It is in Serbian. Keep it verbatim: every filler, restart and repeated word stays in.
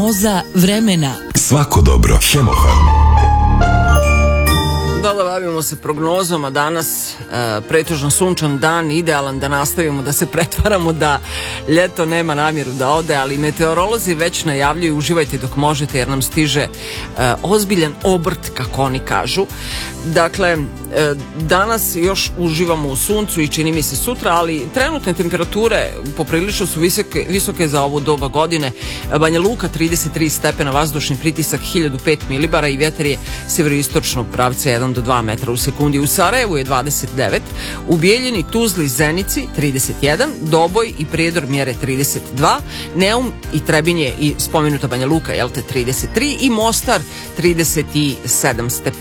Oza vremena. Svako dobro. Hemofarm. Da, da, bavimo se prognozama danas, e, pretežno sunčan dan, idealan da nastavimo da se pretvaramo da ljeto nema namjeru da ode, ali meteorolozi već najavljuju, uživajte dok možete jer nam stiže e, ozbiljan obrt, kako oni kažu. Dakle, e, danas još uživamo u suncu i čini mi se sutra, ali trenutne temperature poprilično su visoke, visoke za ovo doba godine. Banja Luka trideset tri stepena, vazdušni pritisak hiljadu pet milibara i vjetar je severoistočnog pravca jedan do dva metra u sekundi. U Sarajevu je dvadeset devet, u Bijeljini, Tuzli, Zenici trideset jedan, Doboj i Prijedor mjere trideset dva, Neum i Trebinje i spomenuta Banja Luka, jel te, trideset tri i Mostar trideset sedam stepena.